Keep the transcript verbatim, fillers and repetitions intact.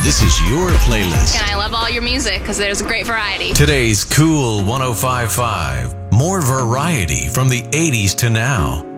This is your playlist. And I love all your music because there's a great variety. Today's Cool one oh five point five. More variety from the eighties to now.